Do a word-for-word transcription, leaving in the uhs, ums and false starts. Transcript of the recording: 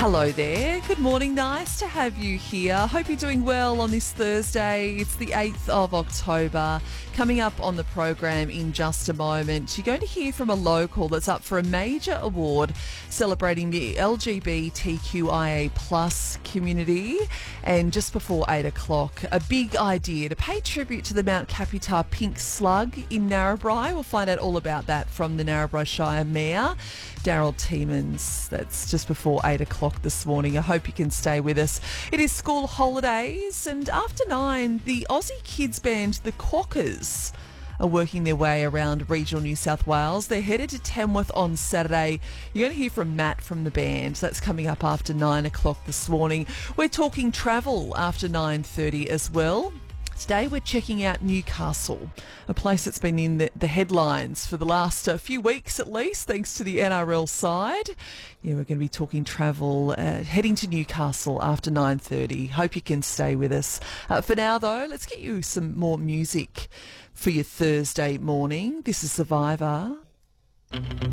Hello there. Good morning. Nice to have you here. Hope you're doing well on this Thursday. It's the eighth of October. Coming up on the program in just a moment, you're going to hear from a local that's up for a major award celebrating the L G B T Q I A plus community. And just before eight o'clock, a big idea to pay tribute to the Mount Caputar pink slug in Narrabri. We'll find out all about that from the Narrabri Shire Mayor, Daryl Tiemans. That's just before eight o'clock this morning. I hope you can stay with us. It is school holidays, and after nine, the Aussie kids band, the Quackers, are working their way around regional New South Wales. They're headed to Tamworth on Saturday. You're going to hear from Matt from the band. That's coming up after nine o'clock this morning. We're talking travel after nine thirty as well. Today we're checking out Newcastle, a place that's been in the, the headlines for the last uh, few weeks at least, thanks to the N R L side. Yeah, we're going to be talking travel, uh, heading to Newcastle after nine thirty. Hope you can stay with us. Uh, for now, though, let's get you some more music for your Thursday morning. This is Survivor.